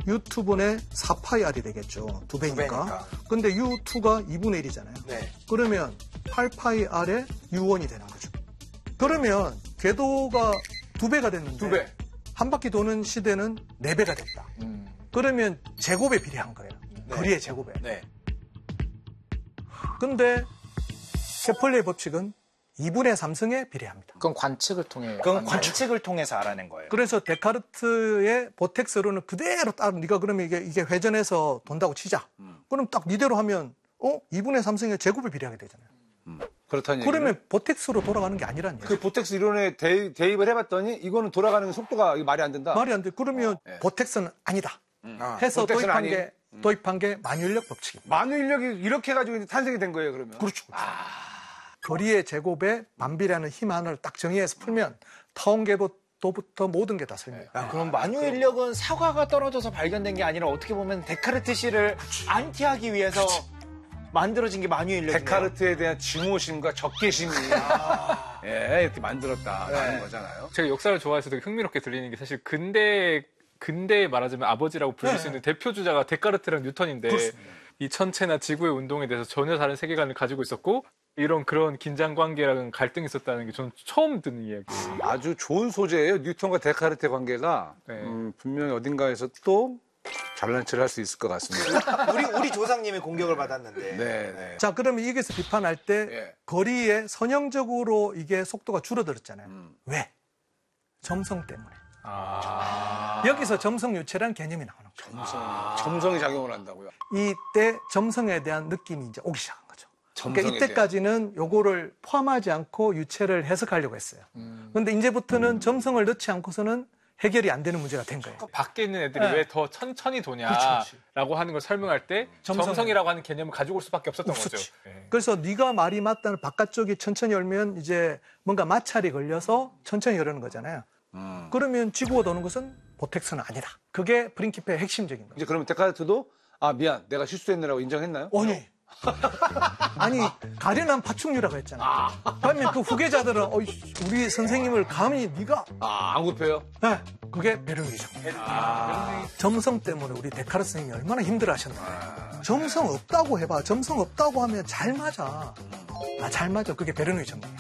U2분의 4파이R이 되겠죠. 2배니까. 근데 U2가 2분의 1이잖아요. 네. 그러면 8파이R의 U1이 되는 거죠. 그러면 궤도가 2배가 됐는데 2배. 한 바퀴 도는 시대는 4배가 됐다. 그러면 제곱에 비례한 거예요. 네. 거리의 제곱에. 네. 근데 케플러의 법칙은 2분의 3승에 비례합니다. 그건 관측을 통해. 그건 관측을 통해서 알아낸 거예요. 그래서 데카르트의 보텍스로는 그대로 따로 네가 그러면 이게 회전해서 돈다고 치자. 그럼 딱 이대로 하면 2분의 3승의 제곱에 비례하게 되잖아요. 그렇다는 얘기는? 그러면 보텍스로 돌아가는 게 아니란 얘기예요. 그 보텍스 이론에 대입을 해봤더니 이거는 돌아가는 속도가 말이 안 된다. 말이 안 돼. 그러면 보텍스는 아니다. 해서 보텍스는 도입한 게 만유인력 법칙입니다. 만유인력이 이렇게 해가지고 이제 탄생이 된 거예요, 그러면. 그렇죠. 거리의 제곱에 만비라는 힘 하나를 딱 정의해서 풀면 타원궤도부터 모든 게 다 설명해요. 그럼 만유인력은 사과가 떨어져서 발견된 게 아니라 어떻게 보면 데카르트 씨를 안티하기 위해서 만들어진 게 만유인력이에요. 데카르트에 대한 증오심과 적개심이 예, 이렇게 만들었다라는 거잖아요. 제가 역사를 좋아해서 되게 흥미롭게 들리는 게 사실 근대에 말하자면 아버지라고 불릴 수 있는 대표 주자가 데카르트랑 뉴턴인데 그렇습니다. 이 천체나 지구의 운동에 대해서 전혀 다른 세계관을 가지고 있었고 그런 긴장 관계랑 갈등이 있었다는 게 저는 처음 듣는 이야기예요. 아주 좋은 소재예요. 뉴턴과 데카르트의 관계가 네. 분명히 어딘가에서 또 잘난 체를 할 수 있을 것 같습니다. 우리 조상님이 공격을 받았는데. 네. 자, 그러면 여기서 비판할 때 예. 거리에 선형적으로 이게 속도가 줄어들었잖아요. 왜? 점성 때문에. 여기서 점성 유체라는 개념이 나오는 거예요. 점성이 작용을 한다고요. 이때 점성에 대한 느낌이 이제 오기 시작한 거죠. 그러니까 점성에 이때까지는 요거를 포함하지 않고 유체를 해석하려고 했어요. 그런데 이제부터는 점성을 넣지 않고서는 해결이 안 되는 문제가 된 거예요. 밖에 있는 애들이 왜 더 천천히 도냐라고 하는 걸 설명할 때 점성이라고 하는 개념을 가지고 올 수밖에 없었던 거죠. 네. 그래서 네가 말이 맞다는 바깥쪽이 천천히 열면 이제 뭔가 마찰이 걸려서 천천히 열는 거잖아요. 그러면 지구가 도는 것은 보텍스는 아니다. 그게 프린키페의 핵심적인 거예요. 이제 그러면 데카르트도 미안, 내가 실수했느라고 인정했나요? 아니 가련한 파충류라고 했잖아. 그러면 그 후계자들은 우리 선생님을 감히 네가 안 굽혀요? 네, 그게 베르누이죠. 점성 때문에 우리 데카르트 선생님이 얼마나 힘들어하셨나. 점성 없다고 해봐. 점성 없다고 하면 잘 맞아. 잘 맞아. 그게 베르누이 정리예요.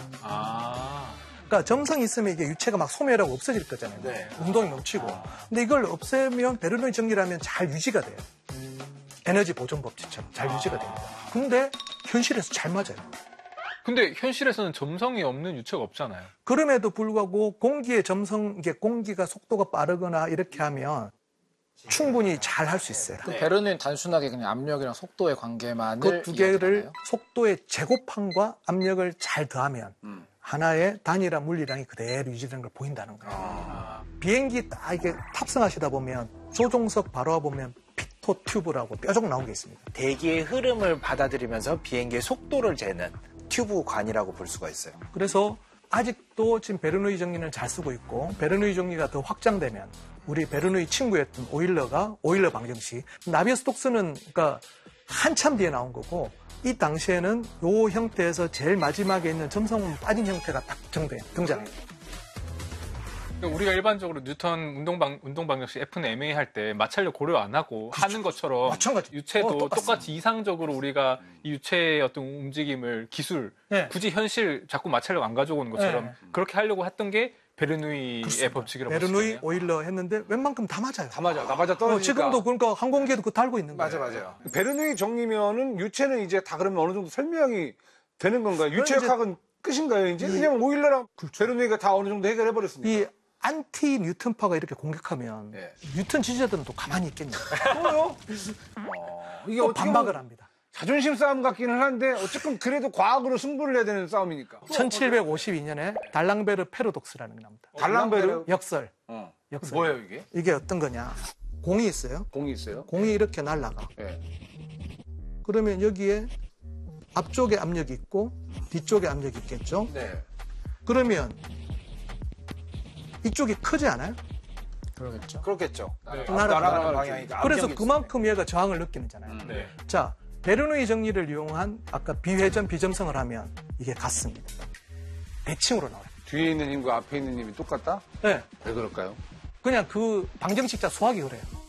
그러니까 점성이 있으면 이게 유체가 막 소멸하고 없어질 거잖아요. 운동이 멈추고. 근데 이걸 없애면 베르누이 정리라면 잘 유지가 돼요. 에너지 보존 법칙처럼 잘 유지가 됩니다. 근데 현실에서 잘 맞아요. 근데 현실에서는 점성이 없는 유체가 없잖아요. 그럼에도 불구하고 공기의 점성, 이게 공기가 속도가 빠르거나 이렇게 하면 충분히 잘 할 수 있어요. 그 베르누이는 단순하게 그냥 압력이랑 속도의 관계만을 그 두 개를 이야기하나요? 속도의 제곱함과 압력을 잘 더하면 하나의 단일한 물리량이 그대로 유지되는 걸 보인다는 거예요. 비행기 딱 이게 탑승하시다 보면 조종석 바로 와보면 피토 튜브라고 뾰족 나온 게 있습니다. 대기의 흐름을 받아들이면서 비행기의 속도를 재는 튜브관이라고 볼 수가 있어요. 그래서 아직도 지금 베르누이 정리는 잘 쓰고 있고 베르누이 정리가 더 확장되면 우리 베르누이 친구였던 오일러 방정식 나비어-스톡스는 그러니까 한참 뒤에 나온 거고 이 당시에는 이 형태에서 제일 마지막에 있는 점성 빠진 형태가 딱 등장해요. 우리가 일반적으로 뉴턴 운동방정식 F는 MA 할 때 마찰력 고려 안 하고 하는 것처럼 마찬가지. 유체도 똑같이 이상적으로 우리가 이 유체의 어떤 움직임을 기술 굳이 현실 자꾸 마찰력 안 가져오는 것처럼 그렇게 하려고 했던 게 베르누이의 법칙이라고 베르누이, 오일러 했는데 웬만큼 다 맞아요. 다 맞아 떨어지니까. 지금도 그러니까 항공기에도 그거 달고 있는 거예요. 맞아요. 베르누이 정리면은 유체는 이제 다 그러면 어느 정도 설명이 되는 건가요? 유체역학은 끝인가요, 이제? 왜냐면 오일러랑 베르누이가 다 어느 정도 해결해 버렸으니까. 이 안티 뉴턴파가 이렇게 공격하면 뉴턴 지지자들은 또 가만히 있겠냐고. 이게 또 반박을 합니다. 자존심 싸움 같기는 한데 어쨌든 그래도 과학으로 승부를 해야 되는 싸움이니까. 1752년에 달랑베르 패러독스라는 게 나옵니다. 달랑베르? 역설. 역설. 뭐예요, 이게? 이게 어떤 거냐. 공이 있어요. 공이 있어요? 공이 이렇게 날아가. 그러면 여기에 앞쪽에 압력이 있고 뒤쪽에 압력이 있겠죠. 그러면 이쪽이 크지 않아요? 그렇겠죠. 날아가는 방향이니까. 그래서 그만큼 얘가 저항을 느끼는 잖아요. 자, 베르누이 정리를 이용한 아까 비회전, 비점성을 하면 이게 같습니다. 대칭으로 나와요. 뒤에 있는 힘과 앞에 있는 힘이 똑같다? 네. 왜 그럴까요? 그냥 그 방정식자 수학이 그래요.